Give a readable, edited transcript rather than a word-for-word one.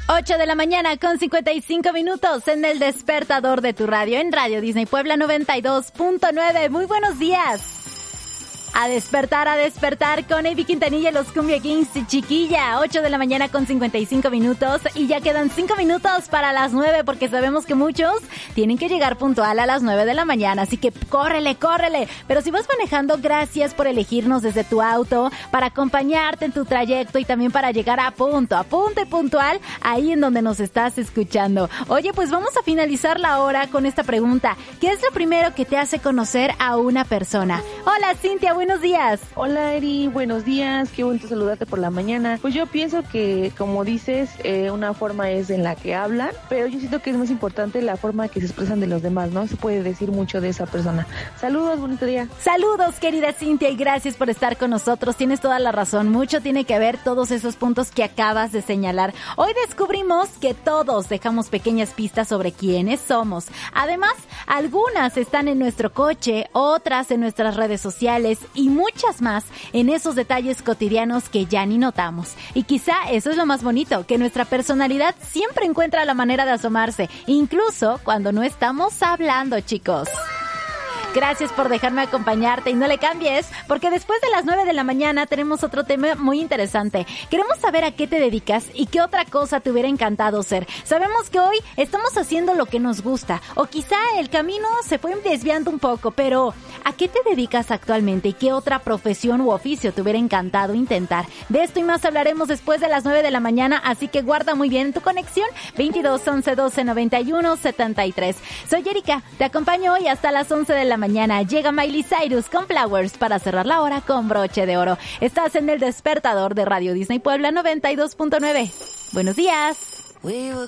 8 de la mañana con 55 minutos en el despertador de tu radio, en Radio Disney Puebla 92.9. Muy buenos días. A despertar con Avi Quintanilla y los Cumbia Kings, chiquilla. 8 de la mañana con 55 minutos y ya quedan 5 minutos para las 9 porque sabemos que muchos tienen que llegar puntual a las 9 de la mañana, así que córrele. Pero si vas manejando, gracias por elegirnos desde tu auto para acompañarte en tu trayecto y también para llegar a punto y puntual ahí en donde nos estás escuchando. Oye, pues vamos a finalizar la hora con esta pregunta. ¿Qué es lo primero que te hace conocer a una persona? Hola, Cintia, buenos días. Hola, Eri, buenos días. Qué bonito saludarte por la mañana. Pues yo pienso que, como dices, una forma es en la que hablan, pero yo siento que es más importante la forma que se expresan de los demás, ¿no? Se puede decir mucho de esa persona. Saludos, bonito día. Saludos, querida Cintia, y gracias por estar con nosotros. Tienes toda la razón. Mucho tiene que ver todos esos puntos que acabas de señalar. Hoy descubrimos que todos dejamos pequeñas pistas sobre quiénes somos. Además, algunas están en nuestro coche, otras en nuestras redes sociales y muchas más en esos detalles cotidianos que ya ni notamos. Y quizá eso es lo más bonito, que nuestra personalidad siempre encuentra la manera de asomarse, incluso cuando no estamos hablando, chicos. Gracias por dejarme acompañarte y no le cambies, porque después de las 9 de la mañana tenemos otro tema muy interesante. Queremos saber a qué te dedicas y qué otra cosa te hubiera encantado ser. Sabemos que hoy estamos haciendo lo que nos gusta, o quizá el camino se fue desviando un poco, pero ¿a qué te dedicas actualmente y qué otra profesión u oficio te hubiera encantado intentar? De esto y más hablaremos después de las 9 de la mañana, así que guarda muy bien tu conexión. 22 11 12 91 73. Soy Erika, te acompaño hoy hasta las 11 de la mañana. Llega Miley Cyrus con Flowers para cerrar la hora con broche de oro. Estás en el despertador de Radio Disney Puebla 92.9. Buenos días.